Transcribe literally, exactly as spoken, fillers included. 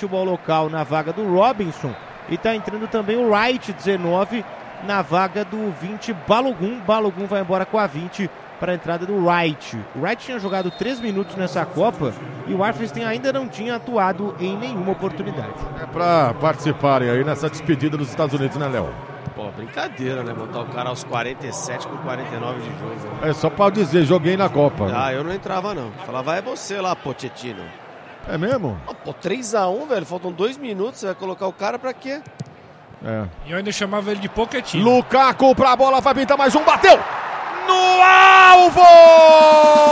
futebol local na vaga do Robinson. E tá entrando também o Wright, dezenove, na vaga do vinte, Balogun. Balogun vai embora com a vinte para a entrada do Wright. O Wright tinha jogado três minutos nessa Copa e o Arfesten ainda não tinha atuado em nenhuma oportunidade. É para participarem aí nessa despedida dos Estados Unidos, né, Léo? Pô, brincadeira, né? Botar o cara aos quarenta e sete com quarenta e nove de jogo. Né? É só para dizer, joguei na Copa. Ah, né? eu não entrava, não. Falava, é você lá, Pochettino. É mesmo? Oh, pô, três a um, velho. Faltam dois minutos. Você vai colocar o cara pra quê? É. E eu ainda chamava ele de Pochettino. Lukaku pra bola, vai pintar mais um, bateu! No alvo!